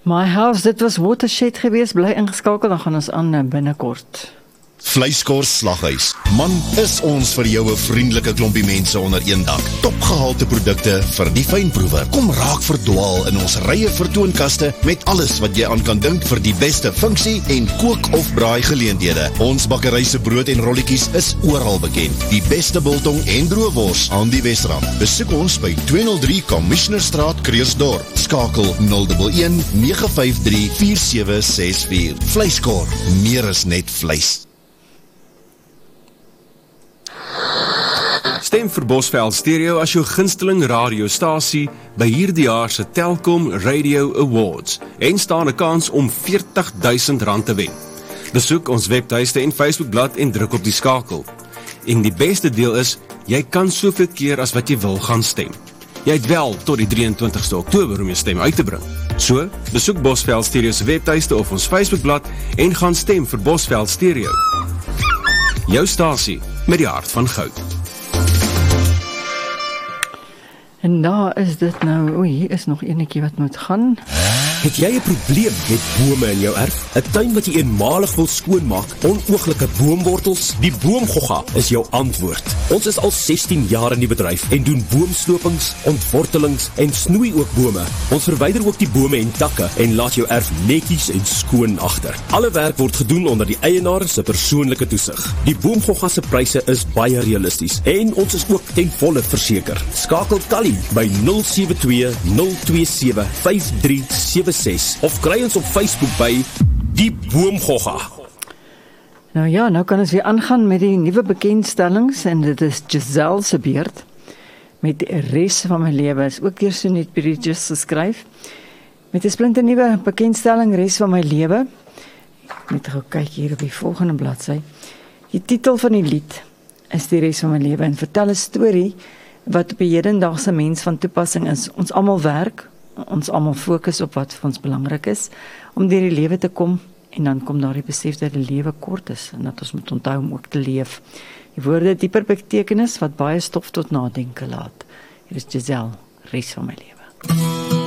My House, dit was Watershed geweest, bly ingeskakel, dan gaan ons aan binnekort. Vleiskors Slaghuis. Man, is ons vir jou 'n vriendelike klompie mense onder een dak. Topgehalte produkte vir die fynproewer. Kom raak verdwaal in ons rye vertoonkaste met alles wat jy aan kan dink vir die beste funksie en kook of braai geleenthede. Ons bakkery se brood en rolletjies is oral bekend. Die beste biltong en droëwors aan die Wesrand. Besoek ons by 203 Commissionerstraat, Kreersdorp. Skakel 011 953 4764. Vleiskor, meer is net vleis. Stem vir Bosveld Stereo as jou gunsteling radiostasie by hierdie jaar se Telkom Radio Awards en staan 'n kans om R40.000 te wen. Besoek ons webtuiste en Facebookblad en druk op die skakel. En die beste deel is, jy kan soveel keer as wat jy wil gaan stem. Jy het wel tot die 23ste Oktober om jou stem uit te bring. So, besoek Bosveld Stereo se webtuiste of ons Facebookblad en gaan stem vir Bosveld Stereo. Jou stasie met die hart van goud. En daar is dit nou, hier is nog enetjie wat moet gaan. Het jy 'n probleem met bome in jou erf? 'n Tuin wat jy eenmalig wil skoonmaak, onooglike boomwortels? Die Boomgogga is jou antwoord. Ons is al 16 jaar in die bedryf en doen boomstopings, ontwortelings en snoei ook bome. Ons verwyder ook die bome en takke en laat jou erf netjies en skoon agter. Alle werk word gedoen onder die eienaar se persoonlike toesig. Die Boomgogga se pryse is baie realisties en ons is ook ten volle verseker. Skakel Callie by 072 027 5376 of kry ons op Facebook by Die Boomgogga. Nou ja, nou kan ons weer aangaan met die nuwe bekendstellings en dit is Giselle se beurt met die res van my lewe. Is ook deur Sonet Bridges geskryf. Met 'n splinte nuwe bekendstelling res van my lewe. Net gou kyk hier op die volgende bladsy. Die titel van die lied is Die res van my lewe en vertel 'n storie wat op 'n hedendaagse mens van toepassing is. Ons almal werk, ons almal fokus op wat vir ons belangrik is, om deur die lewe te kom, en dan kom daar die besef dat die lewe kort is, en dat ons moet onthou om ook te leef. Die woorde dieper betekenis, wat baie stof tot nadenke laat. Hier is Giselle, res van my lewe.